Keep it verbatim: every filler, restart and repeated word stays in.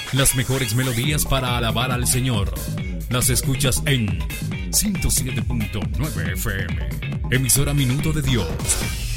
Las mejores melodías para alabar al Señor. Las escuchas en ciento siete punto nueve F M. Emisora Minuto de Dios.